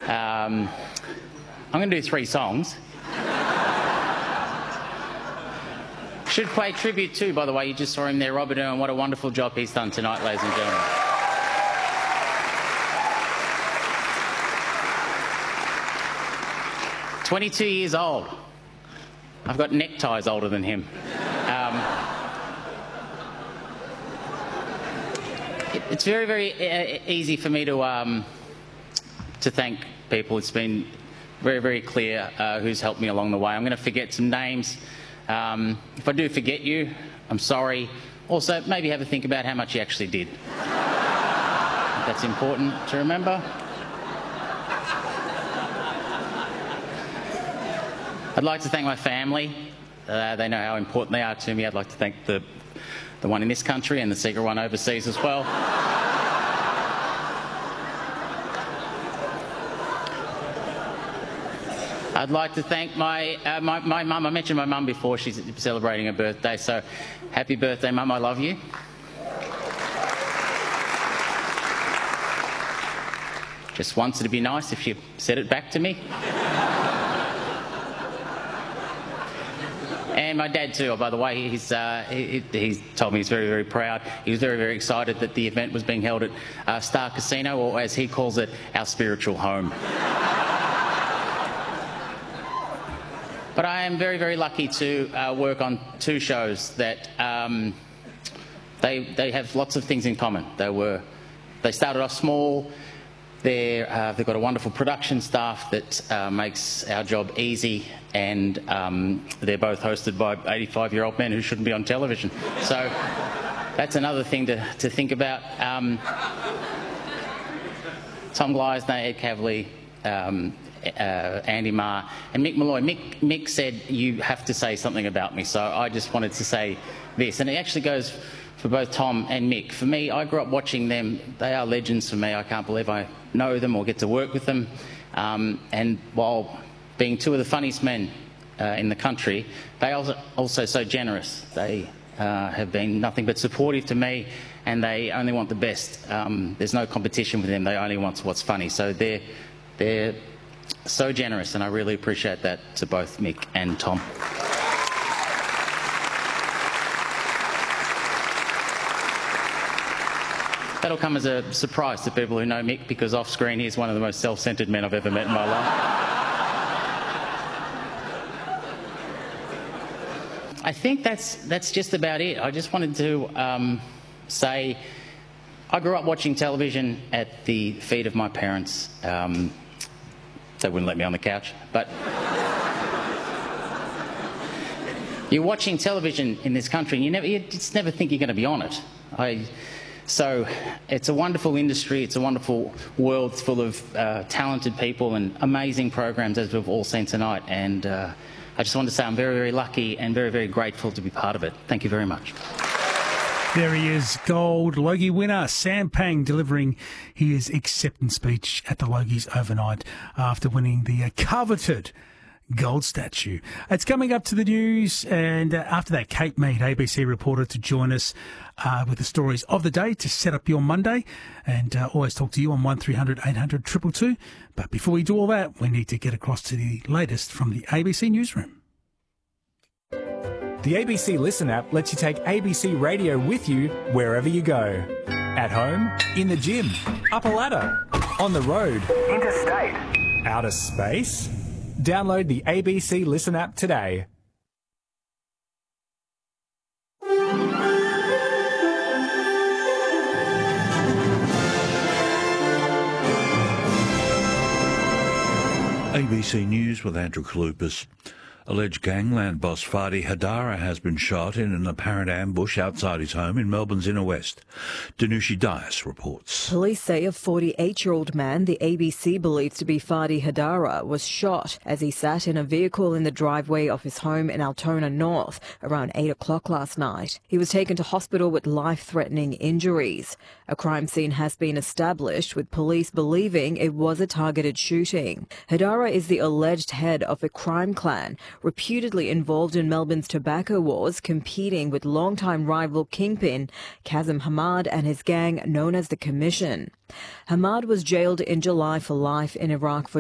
I'm going to do 3 songs. Should pay tribute too, by the way. You just saw him there, Robert Irwin. What a wonderful job he's done tonight, ladies and gentlemen. "22 years old. I've got neckties older than him. It's very, very easy for me to thank people. It's been very, very clear who's helped me along the way. I'm going to forget some names. If I do forget you, I'm sorry. Also, maybe have a think about how much you actually did. That's important to remember. I'd like to thank my family. They know how important they are to me. I'd like to thank the one in this country and the secret one overseas as well. I'd like to thank my mum. I mentioned my mum before. She's celebrating her birthday, so happy birthday, Mum. I love you. Just wanted to be nice if you said it back to me. And my dad too, by the way, he's told me he's very, very proud. He was very, very excited that the event was being held at Star Casino, or as he calls it, our spiritual home. But I am very, very lucky to work on 2 shows that they have lots of things in common. They started off small. They've got a wonderful production staff that makes our job easy, and they're both hosted by 85-year-old men who shouldn't be on television. So that's another thing to think about. Tom Gleisner, Ed Kavalee, Andy Marr and Mick Malloy. Mick said, "You have to say something about me," so I just wanted to say this, and it actually goes for both Tom and Mick. For me, I grew up watching them. They are legends for me. I can't believe I know them or get to work with them. And while being 2 of the funniest men in the country, they are also so generous. They have been nothing but supportive to me, and they only want the best. There's no competition with them. They only want what's funny. So they're so generous, and I really appreciate that to both Mick and Tom. That'll come as a surprise to people who know Mick, because off screen he's one of the most self-centred men I've ever met in my life. I think that's just about it. I just wanted to say I grew up watching television at the feet of my parents. They wouldn't let me on the couch, but you're watching television in this country and you just never think you're going to be on it. So it's a wonderful industry, it's a wonderful world full of talented people and amazing programs, as we've all seen tonight. And I just want to say I'm very, very lucky and very, very grateful to be part of it. Thank you very much. There he is, Gold Logie winner Sam Pang, delivering his acceptance speech at the Logies overnight after winning the coveted gold statue. It's coming up to the news, and after that, Kate Mead, ABC reporter, to join us with the stories of the day to set up your Monday, and always talk to you on 1300 800 222. But before we do all that, we need to get across to the latest from the ABC newsroom. The ABC Listen app lets you take ABC Radio with you wherever you go. At home, in the gym, up a ladder, on the road, interstate, outer space. Download the ABC Listen app today. ABC News with Andrew Kalupas. Alleged gangland boss Fadi Hadara has been shot in an apparent ambush outside his home in Melbourne's inner west. Danushi Dias reports. Police say a 48-year-old man the ABC believes to be Fadi Hadara was shot as he sat in a vehicle in the driveway of his home in Altona North around 8 o'clock last night. He was taken to hospital with life-threatening injuries. A crime scene has been established, with police believing it was a targeted shooting. Hadara is the alleged head of a crime clan reputedly involved in Melbourne's tobacco wars, competing with longtime rival kingpin Kazim Hamad and his gang known as the Commission. Hamad was jailed in July for life in Iraq for